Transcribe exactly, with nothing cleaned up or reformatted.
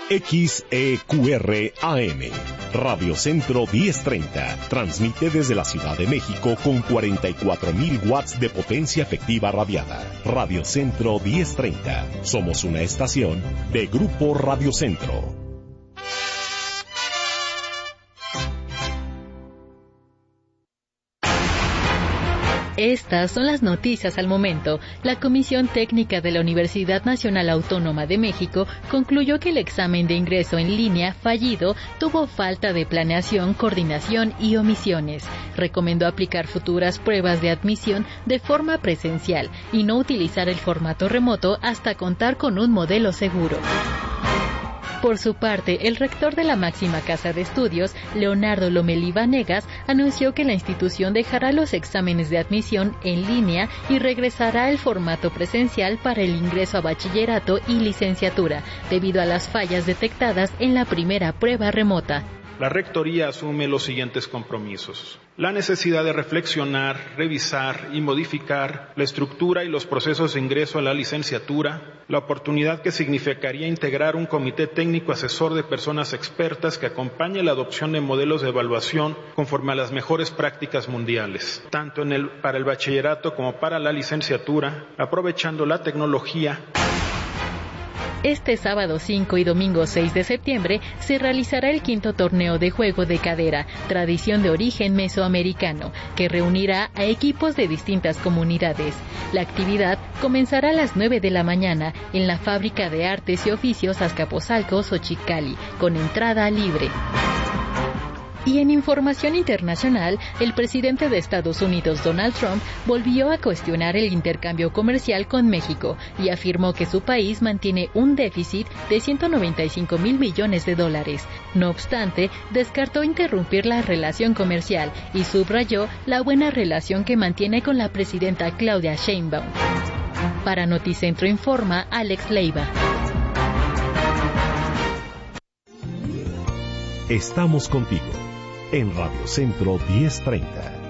X E Q R A M, Radio Centro diez treinta, transmite desde la Ciudad de México con cuarenta y cuatro mil watts de potencia efectiva radiada. Radio Centro diez treinta, somos una estación de Grupo Radio Centro. Estas son las noticias al momento. La Comisión Técnica de la Universidad Nacional Autónoma de México concluyó que el examen de ingreso en línea fallido tuvo falta de planeación, coordinación y omisiones. Recomendó aplicar futuras pruebas de admisión de forma presencial y no utilizar el formato remoto hasta contar con un modelo seguro. Por su parte, el rector de la máxima casa de estudios, Leonardo Lomelí Vanegas, anunció que la institución dejará los exámenes de admisión en línea y regresará al formato presencial para el ingreso a bachillerato y licenciatura, debido a las fallas detectadas en la primera prueba remota. La Rectoría asume los siguientes compromisos. La necesidad de reflexionar, revisar y modificar la estructura y los procesos de ingreso a la licenciatura, la oportunidad que significaría integrar un comité técnico asesor de personas expertas que acompañe la adopción de modelos de evaluación conforme a las mejores prácticas mundiales, tanto en el, para el bachillerato como para la licenciatura, aprovechando la tecnología. Este sábado cinco y domingo seis de septiembre se realizará el quinto torneo de juego de cadera, tradición de origen mesoamericano, que reunirá a equipos de distintas comunidades. La actividad comenzará a las nueve de la mañana en la Fábrica de Artes y Oficios Azcapotzalco, Xochicali, con entrada libre. Y en información internacional, el presidente de Estados Unidos, Donald Trump, volvió a cuestionar el intercambio comercial con México y afirmó que su país mantiene un déficit de ciento noventa y cinco mil millones de dólares. No obstante, descartó interrumpir la relación comercial y subrayó la buena relación que mantiene con la presidenta Claudia Sheinbaum. Para Noticentro Informa, Alex Leiva. Estamos contigo en Radio Centro diez treinta.